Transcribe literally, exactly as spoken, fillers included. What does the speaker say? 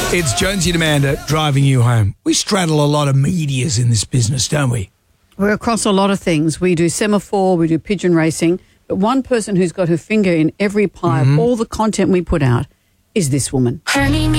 It's Jonesy and Amanda driving you home. We straddle a lot of medias in this business, don't we? We're across a lot of things. We do semaphore, we do pigeon racing, but one person who's got her finger in every pie mm-hmm. of all the content we put out is this woman.